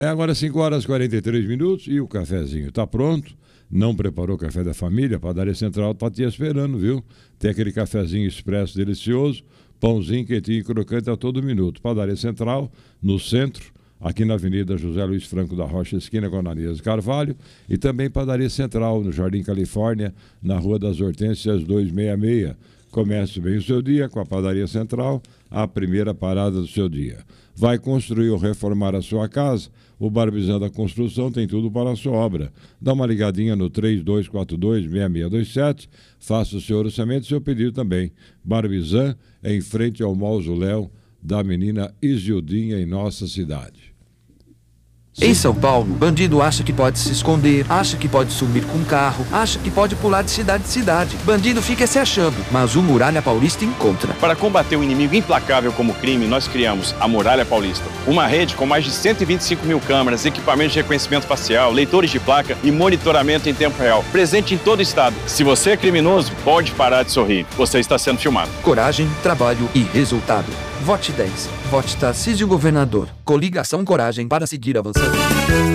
É agora 5 horas e 43 minutos e o cafezinho está pronto. Não preparou o café da família? A Padaria Central está te esperando, viu? Tem aquele cafezinho expresso delicioso, pãozinho quentinho e crocante a todo minuto. Padaria Central, no centro, aqui na Avenida José Luiz Franco da Rocha, esquina com Ananias Carvalho, e também Padaria Central, no Jardim Califórnia, na Rua das Hortênsias 266. Comece bem o seu dia com a Padaria Central, a primeira parada do seu dia. Vai construir ou reformar a sua casa? O Barbizan da Construção tem tudo para a sua obra. Dá uma ligadinha no 3242-6627, faça o seu orçamento e seu pedido também. Barbizan é em frente ao mausoléu da menina Isildinha em nossa cidade. Em São Paulo, bandido acha que pode se esconder, acha que pode sumir com um carro, acha que pode pular de cidade em cidade. Bandido fica se achando, mas o Muralha Paulista encontra. Para combater um inimigo implacável como o crime, nós criamos a Muralha Paulista. Uma rede com mais de 125 mil câmeras, equipamentos de reconhecimento facial, leitores de placa e monitoramento em tempo real. Presente em todo o estado. Se você é criminoso, pode parar de sorrir. Você está sendo filmado. Coragem, trabalho e resultado. Vote 10. Vote Tarcísio Governador. Coligação Coragem para seguir avançando.